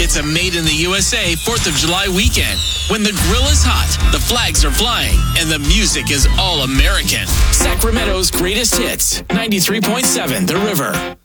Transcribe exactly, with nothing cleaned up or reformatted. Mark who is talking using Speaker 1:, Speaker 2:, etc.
Speaker 1: It's a made in the U S A fourth of July weekend when the grill is hot, the flags are flying, and the music is all American. Sacramento's greatest hits, ninety-three point seven The River.